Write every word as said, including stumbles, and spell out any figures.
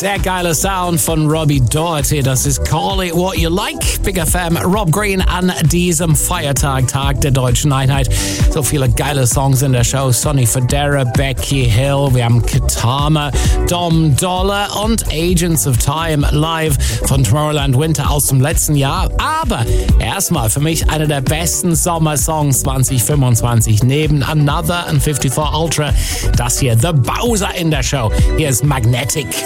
Sehr geiler Sound von Robbie Doherty. Das ist Call It What You Like. Big F M, Rob Green an diesem Feiertag, Tag der Deutschen Einheit. So viele geile Songs in der Show. Sonny Fodera, Becky Hill, wir haben Katama, Dom Dollar und Agents of Time live von Tomorrowland Winter aus dem letzten Jahr. Aber erstmal für mich einer der besten Sommersongs zwanzig fünfundzwanzig. Neben Another und fünfundfünfzig Ultra. Das hier, The Bowser in der Show. Hier ist Magnetic.